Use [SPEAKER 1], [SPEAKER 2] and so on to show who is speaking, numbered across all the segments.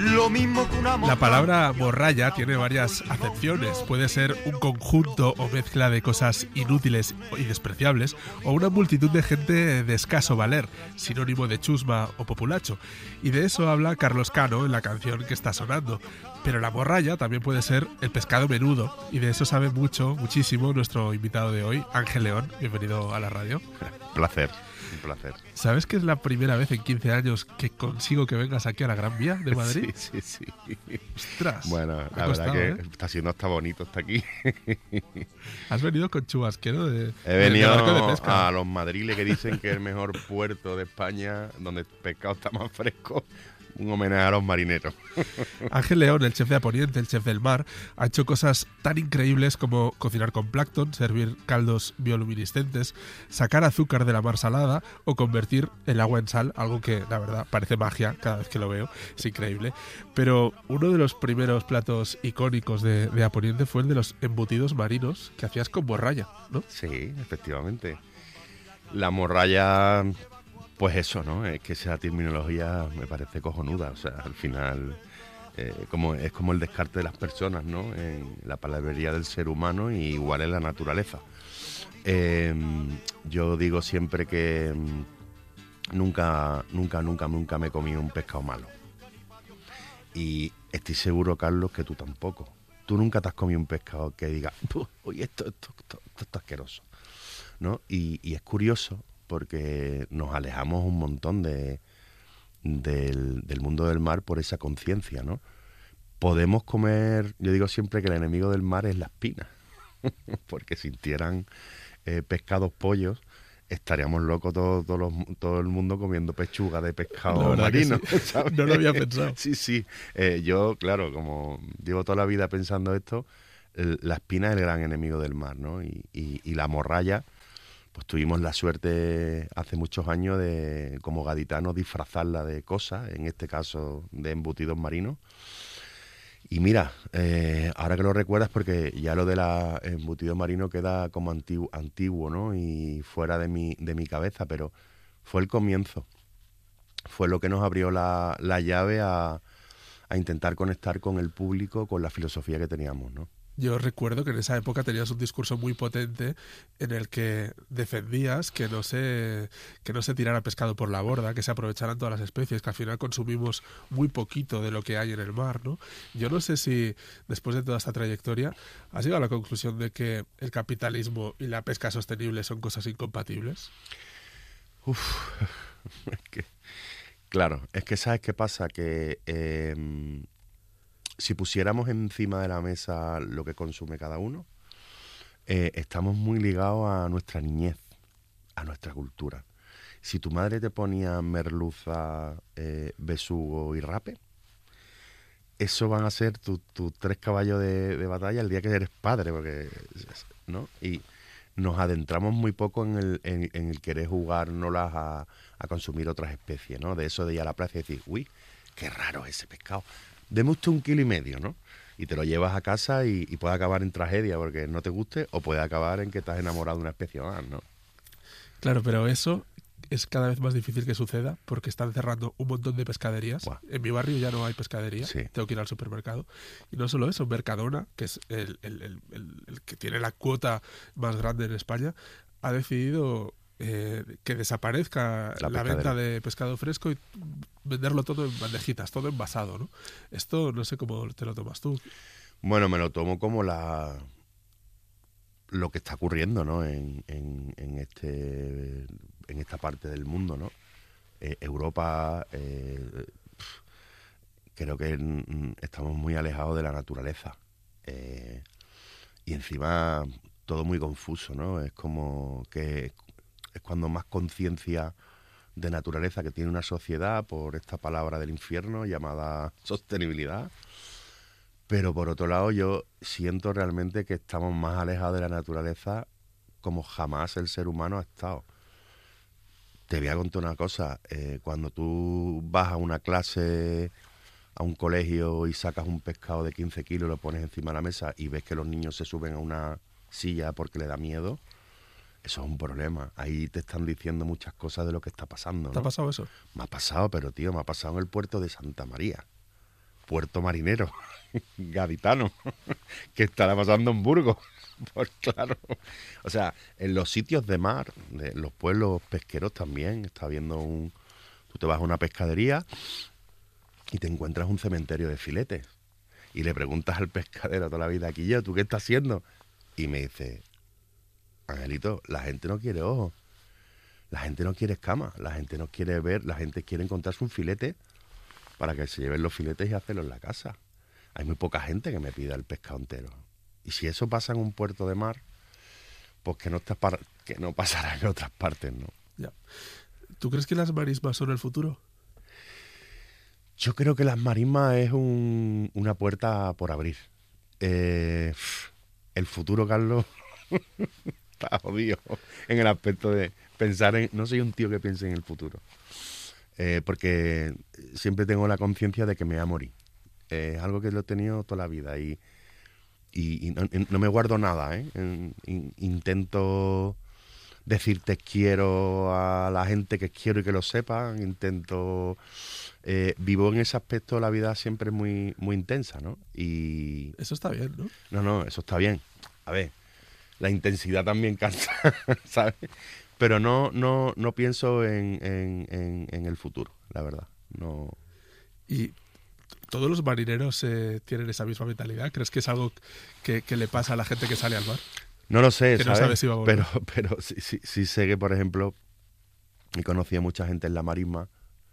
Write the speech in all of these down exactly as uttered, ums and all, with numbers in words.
[SPEAKER 1] lo mismo que una
[SPEAKER 2] La palabra morralla tiene varias acepciones. Puede ser un conjunto o mezcla de cosas inútiles y despreciables, o una multitud de gente de escaso valer, sinónimo de chusma o populacho. Y de eso habla Carlos Cano en la canción que está sonando. Pero la morralla también puede ser el pescado menudo, y de eso sabe mucho, muchísimo nuestro invitado de hoy, Ángel León. Bienvenido a la radio.
[SPEAKER 3] Placer. Un placer.
[SPEAKER 2] ¿Sabes que es la primera vez en quince años que consigo que vengas aquí a la Gran Vía de Madrid?
[SPEAKER 3] Sí, sí, sí.
[SPEAKER 2] Ostras.
[SPEAKER 3] Bueno, la verdad
[SPEAKER 2] costado,
[SPEAKER 3] que
[SPEAKER 2] ¿eh?
[SPEAKER 3] está siendo hasta bonito hasta aquí.
[SPEAKER 2] Has venido con chubasquero de,
[SPEAKER 3] He venido
[SPEAKER 2] de barco de pesca.
[SPEAKER 3] a los madriles que dicen que es el mejor puerto de España, donde el pescado está más fresco. Un homenaje a los marineros.
[SPEAKER 2] Ángel León, el chef de Aponiente, el chef del mar, ha hecho cosas tan increíbles como cocinar con plancton, servir caldos bioluminiscentes, sacar azúcar de la mar salada o convertir el agua en sal, algo que la verdad parece magia cada vez que lo veo, es increíble. Pero uno de los primeros platos icónicos de, de Aponiente fue el de los embutidos marinos que hacías con morralla, ¿no?
[SPEAKER 3] Sí, efectivamente. La morralla... Pues eso, ¿no? Es que esa terminología me parece cojonuda. O sea, al final eh, como, es como el descarte de las personas, ¿no? En la palabrería del ser humano y igual en la naturaleza. Eh, yo digo siempre que nunca, nunca, nunca, nunca me he comido un pescado malo. Y estoy seguro, Carlos, que tú tampoco. Tú nunca te has comido un pescado que diga, oye, esto, esto, esto, esto está asqueroso, ¿no? Y, y es curioso, porque nos alejamos un montón de, del, del mundo del mar por esa conciencia, ¿no? Podemos comer, yo digo siempre que el enemigo del mar es la espina, porque si sintieran eh, pescados pollos, estaríamos locos todo, todo, los, todo el mundo comiendo pechuga de pescado marino.
[SPEAKER 2] Sí.
[SPEAKER 3] ¿Sabes?
[SPEAKER 2] No lo había pensado.
[SPEAKER 3] Sí, sí. Eh, yo, claro, como llevo toda la vida pensando esto, el, la espina es el gran enemigo del mar, ¿no? Y, y, y la morralla, pues tuvimos la suerte hace muchos años de, como gaditanos, disfrazarla de cosas, en este caso de embutidos marinos. Y mira, eh, ahora que lo recuerdas, porque ya lo de la embutido marino queda como antiguo, antiguo, ¿no? Y fuera de mi, de mi cabeza, pero fue el comienzo. Fue lo que nos abrió la, la llave a, a intentar conectar con el público, con la filosofía que teníamos, ¿no?
[SPEAKER 2] Yo recuerdo que en esa época tenías un discurso muy potente en el que defendías que no se que no se tirara pescado por la borda, que se aprovecharan todas las especies, que al final consumimos muy poquito de lo que hay en el mar, ¿no? Yo no sé si después de toda esta trayectoria has llegado a la conclusión de que el capitalismo y la pesca sostenible son cosas incompatibles.
[SPEAKER 3] Uf, es que, claro, es que ¿sabes qué pasa? Que eh, si pusiéramos encima de la mesa lo que consume cada uno, eh, estamos muy ligados a nuestra niñez, a nuestra cultura. Si tu madre te ponía merluza, eh, besugo y rape, eso van a ser tus tu tres caballos de, de batalla el día que eres padre, porque, ¿no? Y nos adentramos muy poco en el, en, en el querer jugárnoslas a, a consumir otras especies, ¿no? De eso de ir a la plaza y decir, uy, qué raro ese pescado. Deme usted un kilo y medio, ¿no? Y te lo llevas a casa y, y puede acabar en tragedia porque no te guste, o puede acabar en que estás enamorado de una especie más, ¿no?
[SPEAKER 2] Claro, pero eso es cada vez más difícil que suceda porque están cerrando un montón de pescaderías.
[SPEAKER 3] Buah.
[SPEAKER 2] En mi barrio ya no hay pescadería,
[SPEAKER 3] Sí.
[SPEAKER 2] tengo que ir al supermercado. Y no solo eso, Mercadona, que es el, el, el, el, el que tiene la cuota más grande en España, ha decidido eh, que desaparezca la, la venta de pescado fresco y venderlo todo en bandejitas, todo envasado, ¿no? Esto no sé cómo te lo tomas tú.
[SPEAKER 3] Bueno, me lo tomo como la lo que está ocurriendo, ¿no? En, en, en este en esta parte del mundo, ¿no? Eh, Europa, eh, creo que mm, estamos muy alejados de la naturaleza. Eh, y encima todo muy confuso, ¿no? Es como que es cuando más conciencia de naturaleza que tiene una sociedad por esta palabra del infierno llamada sostenibilidad. Pero por otro lado yo siento realmente que estamos más alejados de la naturaleza como jamás el ser humano ha estado. Te voy a contar una cosa, eh, cuando tú vas a una clase, a un colegio y sacas un pescado de quince kilos, lo pones encima de la mesa y ves que los niños se suben a una silla porque le da miedo, eso es un problema. Ahí te están diciendo muchas cosas de lo que está pasando, ¿no?
[SPEAKER 2] ¿Te ha pasado eso?
[SPEAKER 3] Me ha pasado, pero tío, me ha pasado en el puerto de Santa María. puerto marinero gaditano que estará pasando en Burgos. Pues claro, o sea, en los sitios de mar, de los pueblos pesqueros también, está habiendo un... Tú te vas a una pescadería y te encuentras un cementerio de filetes. Y le preguntas al pescadero toda la vida, aquí yo, ¿tú qué estás haciendo? Y me dice, Angelito, la gente no quiere ojos, la gente no quiere escamas, la gente no quiere ver, la gente quiere encontrarse un filete para que se lleven los filetes y hacerlo en la casa. Hay muy poca gente que me pida el pescado entero. Y si eso pasa en un puerto de mar, pues que no, está para, que no pasará en otras partes, ¿no?
[SPEAKER 2] Ya. ¿Tú crees que las marismas son el futuro?
[SPEAKER 3] Yo creo que las marismas es un, una puerta por abrir. Eh, el futuro, Carlos, está jodido en el aspecto de pensar en... No soy un tío que piense en el futuro. Eh, porque siempre tengo la conciencia de que me voy a morir. Eh, es algo que lo he tenido toda la vida y... Y, y no, no me guardo nada, ¿eh? En, in, intento decirte quiero a la gente que quiero y que lo sepan. Intento... Eh, vivo en ese aspecto, la vida siempre es muy, muy intensa, ¿no? Y...
[SPEAKER 2] Eso está bien, ¿no?
[SPEAKER 3] No, no, eso está bien. A ver, la intensidad también cansa, ¿sabes? Pero no, no, no pienso en, en, en, en el futuro, la verdad. No...
[SPEAKER 2] Y... ¿Todos los marineros eh, tienen esa misma mentalidad? ¿Crees que es algo que, que le pasa a la gente que sale al mar?
[SPEAKER 3] No lo sé,
[SPEAKER 2] que
[SPEAKER 3] ¿sabes?
[SPEAKER 2] No sabe si va a volver.
[SPEAKER 3] Pero, pero sí, sí, sí sé que, por ejemplo, he conocido a mucha gente en la marisma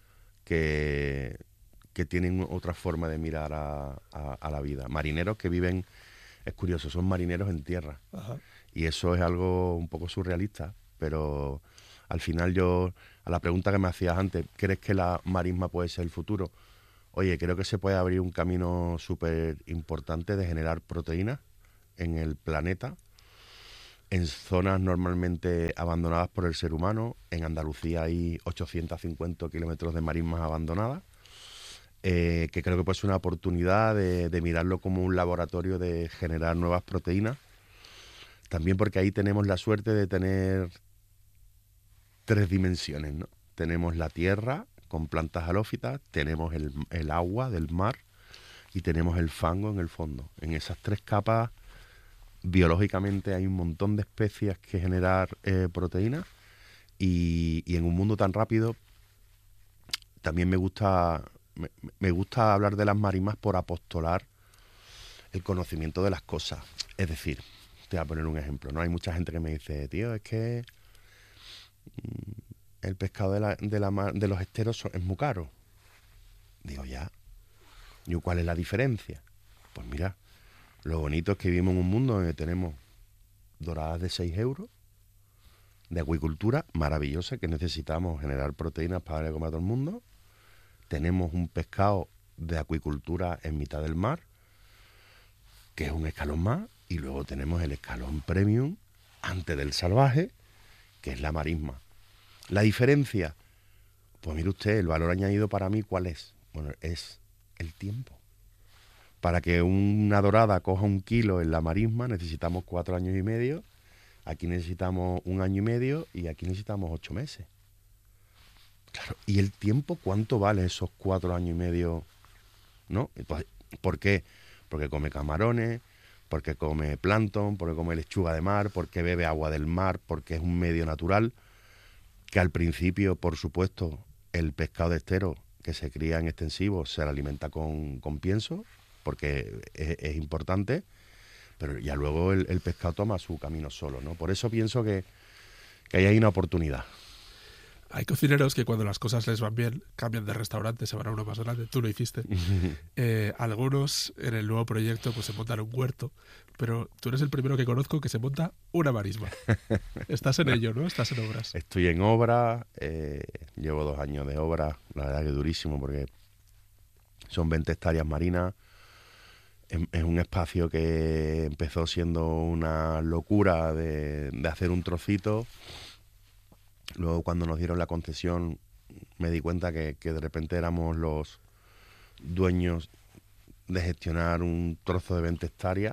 [SPEAKER 3] que, que tienen otra forma de mirar a, a, a la vida. Marineros que viven, es curioso, son marineros en tierra.
[SPEAKER 2] Ajá.
[SPEAKER 3] Y eso es algo un poco surrealista, pero al final yo, a la pregunta que me hacías antes, ¿crees que la marisma puede ser el futuro? Oye, creo que se puede abrir un camino súper importante de generar proteínas en el planeta, en zonas normalmente abandonadas por el ser humano. En Andalucía hay ochocientos cincuenta kilómetros de marismas abandonadas, eh, que creo que puede ser una oportunidad de, de mirarlo como un laboratorio de generar nuevas proteínas. También porque ahí tenemos la suerte de tener tres dimensiones, ¿no? Tenemos la tierra con plantas halófitas, tenemos el, el agua del mar y tenemos el fango en el fondo. En esas tres capas, biológicamente hay un montón de especies que generar eh, proteínas y, y en un mundo tan rápido también me gusta, me, me gusta hablar de las marismas por apostolar el conocimiento de las cosas. Es decir, te voy a poner un ejemplo, ¿no? Hay mucha gente que me dice, tío, es que... Mmm, el pescado de, la, de, la mar, de los esteros es muy caro. Digo, ya. ¿Y cuál es la diferencia? Pues mira, lo bonito es que vivimos en un mundo donde tenemos doradas de seis euros, de acuicultura maravillosa, que necesitamos generar proteínas para darle a comer a todo el mundo. Tenemos un pescado de acuicultura en mitad del mar, que es un escalón más, y luego tenemos el escalón premium, antes del salvaje, que es la marisma. ¿La diferencia? Pues mire usted, el valor añadido para mí, ¿cuál es? Bueno, es el tiempo. Para que una dorada coja un kilo en la marisma necesitamos cuatro años y medio, aquí necesitamos un año y medio y aquí necesitamos ocho meses. Claro, ¿y el tiempo cuánto vale esos cuatro años y medio? ¿No? Pues, ¿por qué? Porque come camarones, porque come plancton, porque come lechuga de mar, porque bebe agua del mar, porque es un medio natural. Que al principio, por supuesto, el pescado de estero que se cría en extensivos se alimenta con, con pienso, porque es, es importante, pero ya luego el, el pescado toma su camino solo, ¿no? Por eso pienso que, que ahí hay una oportunidad.
[SPEAKER 2] Hay cocineros que cuando las cosas les van bien cambian de restaurante, se van a uno más grande. Tú lo hiciste. eh, algunos en el nuevo proyecto pues se montan un huerto, pero tú eres el primero que conozco que se monta una marisma. Estás en ello, ¿no? Estás en obras.
[SPEAKER 3] Estoy en obra, eh, llevo dos años de obra, la verdad que durísimo porque son veinte hectáreas marinas. Es un espacio que empezó siendo una locura de, de hacer un trocito. Luego cuando nos dieron la concesión me di cuenta que, que de repente éramos los dueños de gestionar un trozo de veinte hectáreas.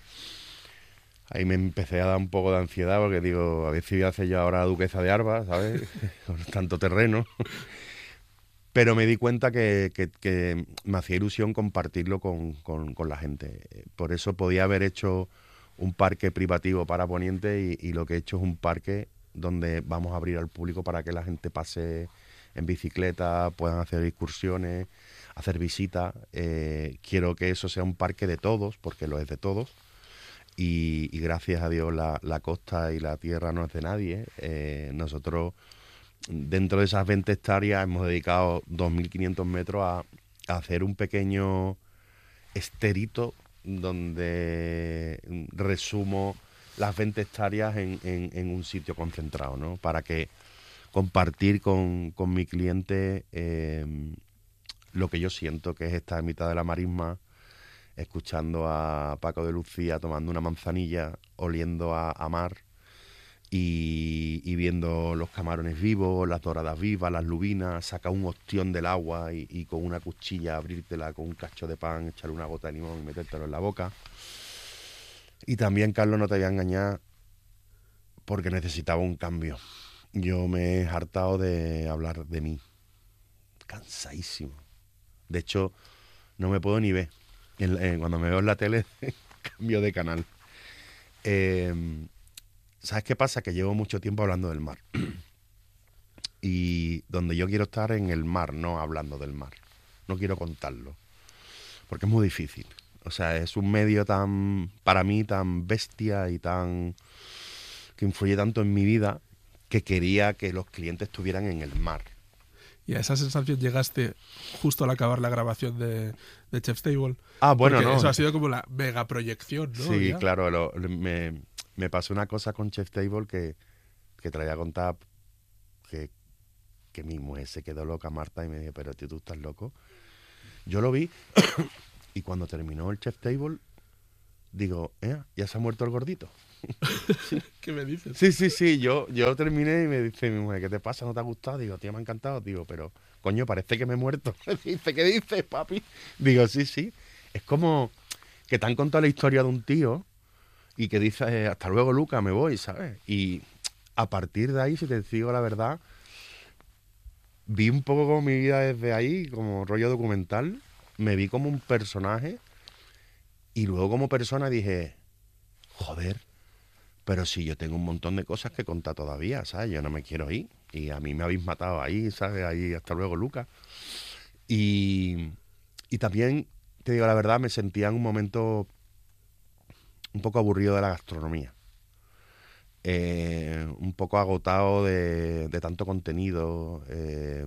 [SPEAKER 3] Ahí me empecé a dar un poco de ansiedad porque digo, a ver si voy a hacer yo ahora la duquesa de Alba, ¿sabes? Con tanto terreno. pero me di cuenta que, que, que me hacía ilusión compartirlo con, con, con la gente. Por eso podía haber hecho un parque privativo para Poniente y, y lo que he hecho es un parque donde vamos a abrir al público para que la gente pase en bicicleta, puedan hacer excursiones, hacer visitas. Eh, quiero que eso sea un parque de todos, porque lo es de todos. Y, y gracias a Dios la, la costa y la tierra no es de nadie. Eh, nosotros, dentro de esas veinte hectáreas, hemos dedicado dos mil quinientos metros a, a hacer un pequeño esterito donde resumo las veinte hectáreas en, en, en un sitio concentrado, ¿no? Para que compartir con, con mi cliente eh, lo que yo siento, que es esta mitad de la marisma, escuchando a Paco de Lucía tomando una manzanilla, oliendo a, a mar y, y viendo los camarones vivos, las doradas vivas, las lubinas, saca un ostión del agua y, y con una cuchilla abrírtela con un cacho de pan, echarle una gota de limón y metértelo en la boca. Y también, Carlos, no te voy a engañar, porque necesitaba un cambio. Yo me he hartado de hablar de mí. Cansadísimo. De hecho, no me puedo ni ver. En, en, cuando me veo en la tele, cambio de canal. Eh, ¿Sabes qué pasa? Que llevo mucho tiempo hablando del mar. Y donde yo quiero estar en el mar, no hablando del mar. No quiero contarlo. Porque es muy difícil. O sea, es un medio tan, para mí, tan bestia y tan, que influye tanto en mi vida, que quería que los clientes estuvieran en el mar.
[SPEAKER 2] ¿Y a esa sensación llegaste justo al acabar la grabación de, de Chef's Table?
[SPEAKER 3] Ah, bueno,
[SPEAKER 2] Porque
[SPEAKER 3] no.
[SPEAKER 2] eso ha sido como la mega proyección, ¿no?
[SPEAKER 3] Sí,
[SPEAKER 2] ¿Ya?
[SPEAKER 3] claro. Lo, me, me pasó una cosa con Chef's Table que, que te la voy a contar, que, que mi mujer se quedó loca, Marta, y me dijo, pero tío, ¿tú estás loco? Yo lo vi y cuando terminó el Chef's Table, digo, ¿eh? ¿Ya se ha muerto el gordito?
[SPEAKER 2] Sí. ¿Qué me dices?
[SPEAKER 3] Sí, sí, sí, yo, yo terminé y me dice mi mujer, ¿qué te pasa? ¿No te ha gustado? Digo, tío, me ha encantado. Digo, pero, coño, parece que me he muerto. Dice, ¿qué dices, papi? Digo, sí, sí. Es como que te han contado la historia de un tío y que dices, eh, hasta luego, Luca, me voy, ¿sabes? Y a partir de ahí, si te digo la verdad, vi un poco como mi vida desde ahí, como rollo documental. Me vi como un personaje y luego como persona dije, joder, pero sí, yo tengo un montón de cosas que contar todavía, ¿sabes? Yo no me quiero ir. Y a mí me habéis matado ahí, ¿sabes? Ahí, hasta luego, Lucas. Y, y también, te digo la verdad, me sentía en un momento un poco aburrido de la gastronomía. Eh, un poco agotado de, de tanto contenido. Eh,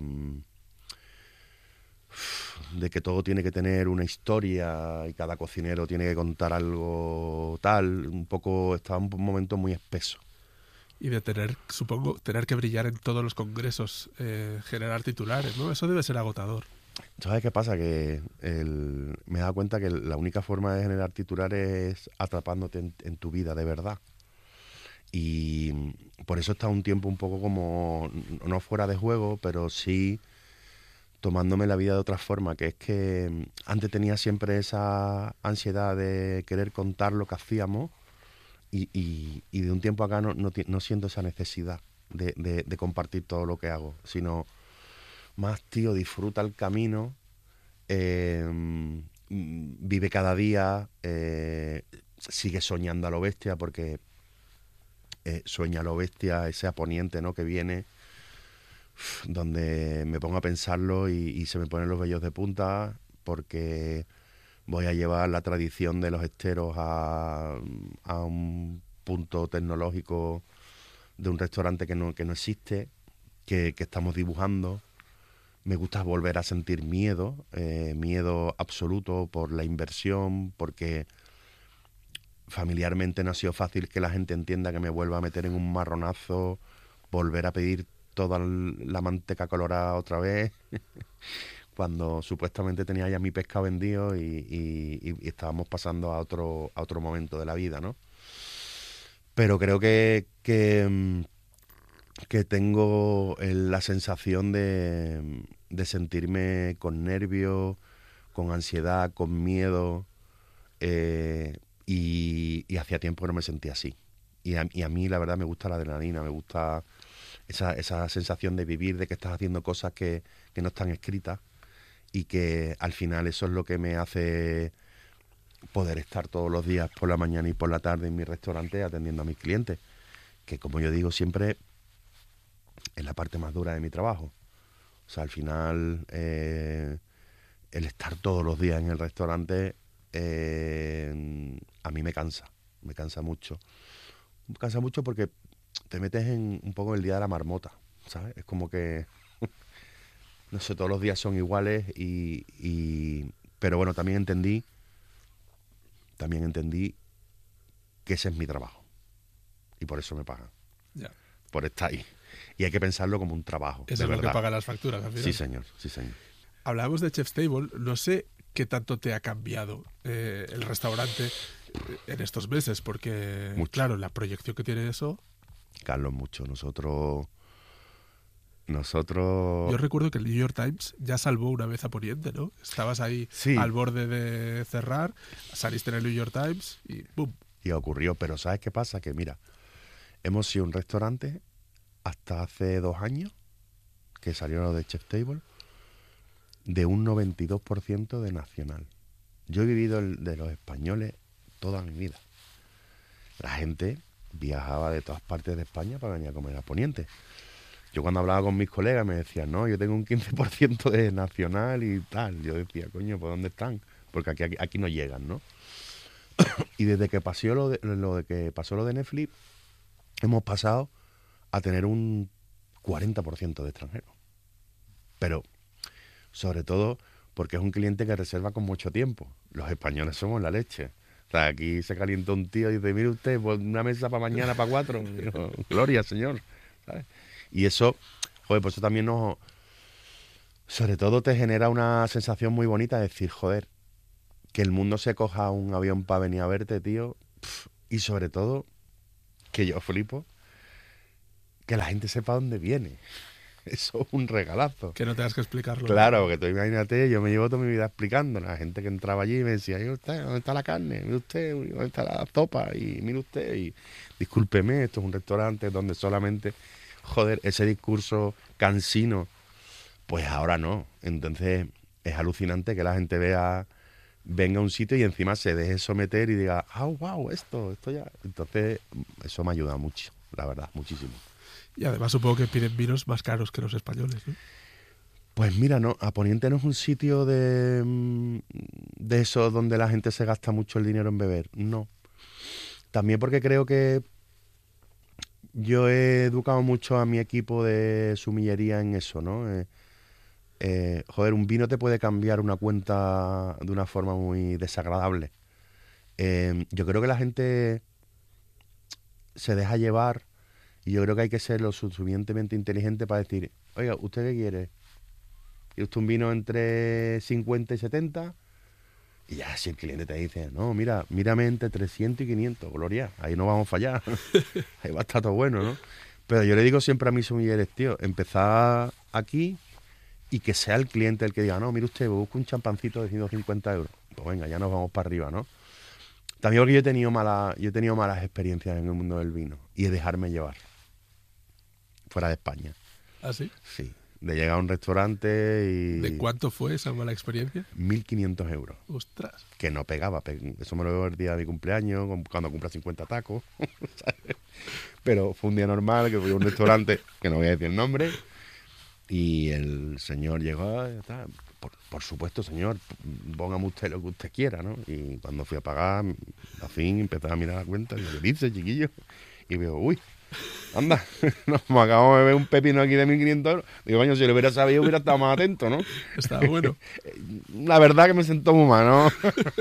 [SPEAKER 3] de que todo tiene que tener una historia y cada cocinero tiene que contar algo tal. Un poco, estaba en un momento muy espeso.
[SPEAKER 2] Y de tener, supongo, tener que brillar en todos los congresos, eh, generar titulares, ¿no? Eso debe ser agotador.
[SPEAKER 3] ¿Sabes qué pasa? Que el, me he dado cuenta que la única forma de generar titulares es atrapándote en, en tu vida de verdad. Y por eso está un tiempo un poco como, no fuera de juego, pero sí tomándome la vida de otra forma, que es que antes tenía siempre esa ansiedad de querer contar lo que hacíamos y, y, y de un tiempo acá no, no, no siento esa necesidad de, de, de compartir todo lo que hago, sino más, tío, disfruta el camino, eh, vive cada día, eh, sigue soñando a lo bestia, porque eh, sueña a lo bestia, ese a Poniente, ¿no?, que viene, donde me pongo a pensarlo y, y se me ponen los vellos de punta, porque voy a llevar la tradición de los esteros a, a un punto tecnológico de un restaurante que no, que no existe, que, que estamos dibujando. Me gusta volver a sentir miedo, eh, miedo absoluto por la inversión, porque familiarmente no ha sido fácil que la gente entienda que me vuelva a meter en un marronazo, volver a pedir toda la manteca colorada otra vez, cuando supuestamente tenía ya mi pescado vendido y, y, y estábamos pasando a otro, a otro momento de la vida, ¿no? Pero creo que, que, que tengo la sensación de, de sentirme con nervios, con ansiedad, con miedo, eh, y, y hacía tiempo que no me sentía así. y, a, y a mí la verdad me gusta la adrenalina, me gusta esa, esa sensación de vivir, de que estás haciendo cosas que, que no están escritas y que al final eso es lo que me hace poder estar todos los días por la mañana y por la tarde en mi restaurante atendiendo a mis clientes, que como yo digo siempre es la parte más dura de mi trabajo. O sea, al final eh, el estar todos los días en el restaurante eh, a mí me cansa, me cansa mucho. Me cansa mucho porque te metes en un poco el día de la marmota, ¿sabes? Es como que, no sé, todos los días son iguales y, y pero bueno, también entendí, también entendí que ese es mi trabajo y por eso me pagan,
[SPEAKER 2] ya.
[SPEAKER 3] Por estar ahí. Y hay que pensarlo como un trabajo.
[SPEAKER 2] Eso
[SPEAKER 3] de
[SPEAKER 2] es
[SPEAKER 3] verdad.
[SPEAKER 2] Lo que paga las facturas al final.
[SPEAKER 3] Sí, señor, sí, señor.
[SPEAKER 2] Hablábamos de Chef's Table, no sé qué tanto te ha cambiado eh, el restaurante en estos meses, porque,
[SPEAKER 3] mucho.
[SPEAKER 2] Claro, la proyección que tiene eso...
[SPEAKER 3] Carlos, mucho. Nosotros... Nosotros...
[SPEAKER 2] Yo recuerdo que el New York Times ya salvó una vez a Poniente, ¿no? Estabas ahí
[SPEAKER 3] sí.
[SPEAKER 2] al borde de cerrar, saliste en el New York Times y ¡bum!
[SPEAKER 3] Y ocurrió, pero ¿sabes qué pasa? Que mira, hemos sido un restaurante hasta hace dos años, que salió lo de Chef's Table, de un noventa y dos por ciento de nacional. Yo he vivido el, de los españoles toda mi vida. La gente viajaba de todas partes de España para venir a comer a Poniente. Yo cuando hablaba con mis colegas me decían, no, yo tengo un quince por ciento de nacional y tal. Yo decía, coño, ¿por dónde están? Porque aquí, aquí, aquí no llegan, ¿no? Y desde que pasó lo de, lo de que pasó lo de Netflix, hemos pasado a tener un cuarenta por ciento de extranjeros. Pero, sobre todo, porque es un cliente que reserva con mucho tiempo. Los españoles somos la leche. O sea, aquí se calienta un tío y dice, mire usted, pues una mesa para mañana, para cuatro. Y yo, gloria, señor. ¿Sabes? Y eso, joder, por eso también nos... Sobre todo te genera una sensación muy bonita de decir, joder, que el mundo se coja un avión para venir a verte, tío. Pff, y sobre todo, que yo flipo, que la gente sepa dónde viene. Eso es un regalazo.
[SPEAKER 2] Que no tengas que explicarlo.
[SPEAKER 3] Claro, que tú imagínate, yo me llevo toda mi vida explicando. La gente que entraba allí me decía, mire usted, ¿dónde está la carne? Mire usted, ¿dónde está la sopa? Y mire usted, y discúlpeme, esto es un restaurante donde solamente, joder, ese discurso cansino, pues ahora no. Entonces es alucinante que la gente vea, venga a un sitio y encima se deje someter y diga, ah, oh, wow, esto, esto ya. Entonces eso me ayuda mucho, la verdad, muchísimo.
[SPEAKER 2] Y además supongo que piden vinos más caros que los españoles, ¿no?
[SPEAKER 3] Pues mira, no, a Poniente no es un sitio de, de eso donde la gente se gasta mucho el dinero en beber, no. También porque creo que yo he educado mucho a mi equipo de sumillería en eso, ¿no? Eh, eh, joder, un vino te puede cambiar una cuenta de una forma muy desagradable. Eh, yo creo que la gente se deja llevar. Y yo creo que hay que ser lo suficientemente inteligente para decir, oiga, ¿usted qué quiere? ¿Quiere usted un vino entre cincuenta y setenta? Y ya, si el cliente te dice, no, mira, mírame entre trescientos y quinientos, Gloria, ahí no vamos a fallar. Ahí va a estar todo bueno, ¿no? Pero yo le digo siempre a mis sumilleres, tío, empezar aquí y que sea el cliente el que diga, no, mire usted, busca un champancito de ciento cincuenta euros. Pues venga, ya nos vamos para arriba, ¿no? También porque yo he tenido malas, yo he tenido malas experiencias en el mundo del vino y de dejarme llevar. Fuera de España.
[SPEAKER 2] ¿Ah, sí?
[SPEAKER 3] Sí. De llegar a un restaurante y...
[SPEAKER 2] ¿De cuánto fue esa mala experiencia?
[SPEAKER 3] mil quinientos euros.
[SPEAKER 2] ¡Ostras!
[SPEAKER 3] Que no pegaba. Eso me lo veo el día de mi cumpleaños, cuando cumpla cincuenta tacos. Pero fue un día normal, que fui a un restaurante, que no voy a decir el nombre, y el señor llegó, está, por, por supuesto, señor, póngame usted lo que usted quiera, ¿no? Y cuando fui a pagar, a fin, empecé a mirar la cuenta, y yo, ¿qué dice, chiquillo? Y veo, uy, anda, nos acabamos de ver un pepino aquí de mil quinientos euros. Digo, coño, si lo hubiera sabido, hubiera estado más atento, ¿no?
[SPEAKER 2] Estaba bueno.
[SPEAKER 3] La verdad que me sentó muy mal, ¿no?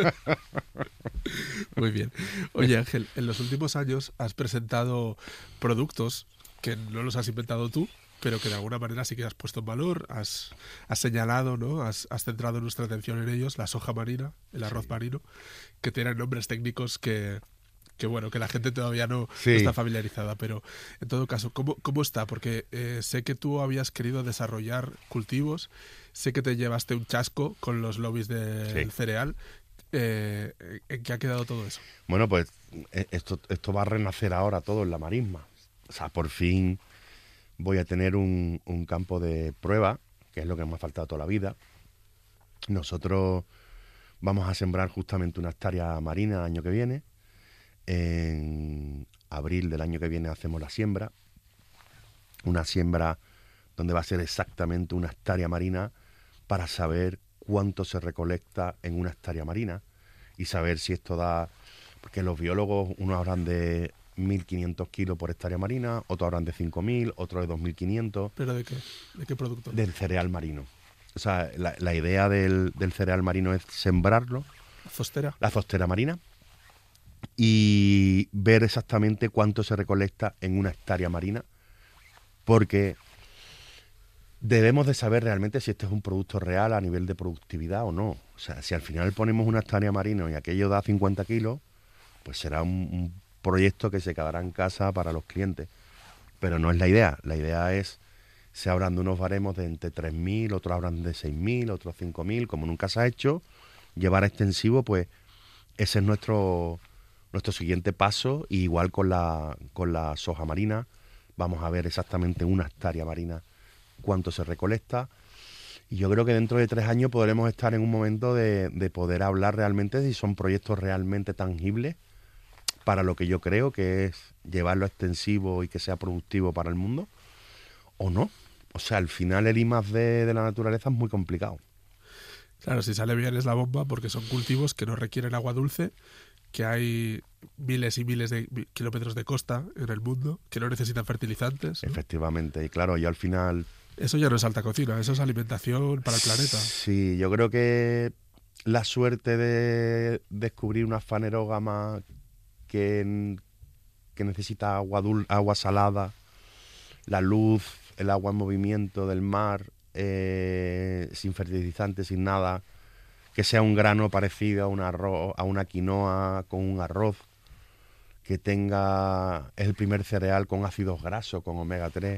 [SPEAKER 2] Muy bien. Oye, Ángel, en los últimos años has presentado productos que no los has inventado tú, pero que de alguna manera sí que has puesto en valor, has, has señalado, ¿no? Has, has centrado nuestra atención en ellos, la soja marina, el arroz sí. marino, que tienen nombres técnicos que... que bueno, que la gente todavía no,
[SPEAKER 3] sí.
[SPEAKER 2] no está familiarizada, pero en todo caso, ¿cómo, cómo está? Porque eh, sé que tú habías querido desarrollar cultivos, sé que te llevaste un chasco con los lobbies del
[SPEAKER 3] sí.
[SPEAKER 2] cereal. Eh, ¿En qué ha quedado todo eso?
[SPEAKER 3] Bueno, pues esto, esto va a renacer ahora todo en la marisma. O sea, por fin voy a tener un, un campo de prueba, que es lo que me ha faltado toda la vida. Nosotros vamos a sembrar justamente una hectárea marina el año que viene. En abril del año que viene hacemos la siembra. Una siembra donde va a ser exactamente una hectárea marina para saber cuánto se recolecta en una hectárea marina y saber si esto da... Porque los biólogos, unos hablan de mil quinientos kilos por hectárea marina, otros hablan de cinco mil, otros de dos mil quinientos.
[SPEAKER 2] ¿Pero de qué? ¿De qué producto?
[SPEAKER 3] Del cereal marino. O sea, la, la idea del, del cereal marino es sembrarlo.
[SPEAKER 2] ¿La zostera?
[SPEAKER 3] La zostera marina. Y ver exactamente cuánto se recolecta en una hectárea marina. Porque debemos de saber realmente si este es un producto real a nivel de productividad o no. O sea, si al final ponemos una hectárea marina y aquello da cincuenta kilos, pues será un, un proyecto que se quedará en casa para los clientes. Pero no es la idea. La idea es, se hablan de unos baremos de entre tres mil, otros hablan de seis mil, otros cinco mil, como nunca se ha hecho. Llevar a extensivo, pues ese es nuestro, nuestro siguiente paso. Y igual con la, con la soja marina, vamos a ver exactamente una hectárea marina cuánto se recolecta, y yo creo que dentro de tres años podremos estar en un momento de, de poder hablar realmente si son proyectos realmente tangibles para lo que yo creo que es llevarlo extensivo y que sea productivo para el mundo, o no. O sea, al final el I más D de la naturaleza es muy complicado.
[SPEAKER 2] Claro, si sale bien es la bomba, porque son cultivos que no requieren agua dulce, que hay miles y miles de kilómetros de costa en el mundo, que no necesitan fertilizantes, ¿no?
[SPEAKER 3] Efectivamente, y claro, yo al final...
[SPEAKER 2] Eso ya no es alta cocina, eso es alimentación para el planeta.
[SPEAKER 3] Sí, yo creo que la suerte de descubrir una fanerógama que, que necesita agua, dul agua salada, la luz, el agua en movimiento del mar, eh, sin fertilizantes, sin nada, que sea un grano parecido a, un arroz, a una quinoa con un arroz, que tenga, es el primer cereal con ácidos grasos, con omega tres,